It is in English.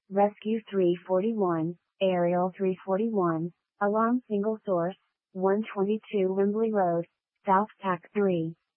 Rescue 341, Aerial 341, Alarm Single Source, 122 Wembley Road, South Tack 3.